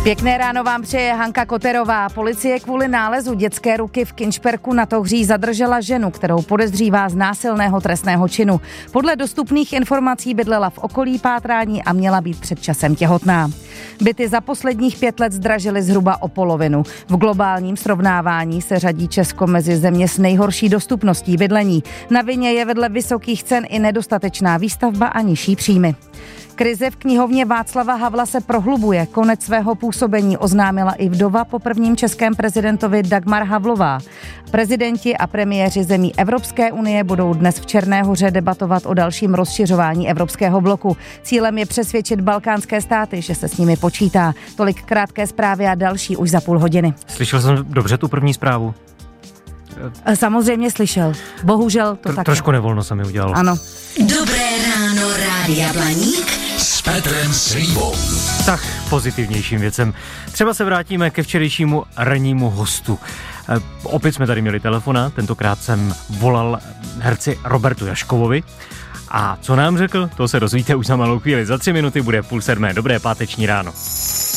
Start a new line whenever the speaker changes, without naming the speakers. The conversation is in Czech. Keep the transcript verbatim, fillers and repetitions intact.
Pěkné ráno vám přeje Hanka Koterová. Policie kvůli nálezu dětské ruky v Kinšperku na Tohří zadržela ženu, kterou podezřívá z násilného trestného činu. Podle dostupných informací bydlela v okolí pátrání a měla být před časem těhotná. Byty za posledních pět let zdražily zhruba o polovinu. V globálním srovnávání se řadí Česko mezi země s nejhorší dostupností bydlení. Na vině je vedle vysokých cen i nedostatečná výstavba a nižší příjmy. Krize v knihovně Václava Havla se prohlubuje. Konec svého působení oznámila i vdova po prvním českém prezidentovi Dagmar Havlová. Prezidenti a premiéři zemí Evropské unie budou dnes v Černé Hoře debatovat o dalším rozšiřování evropského bloku. Cílem je přesvědčit balkánské státy, že se s nimi počítá. Tolik krátké zprávy a další už za půl hodiny.
Slyšel jsem dobře tu první zprávu?
Samozřejmě slyšel. Bohužel to
Tro,
tak.
Trošku nevolno se mi udělalo.
Ano.
Dobré ráno, Rádia Blaník s Petrem Slívou.
Tak pozitivnějším věcem. Třeba se vrátíme ke včerejšímu rannímu hostu. E, opět jsme tady měli telefona, tentokrát jsem volal herci Robertu Jaškovovi. A co nám řekl, to se dozvíte už za malou chvíli. Za tři minuty bude půl sedmé. Dobré páteční ráno.